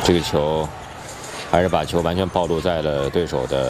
这个球还是把球完全暴露在了对手的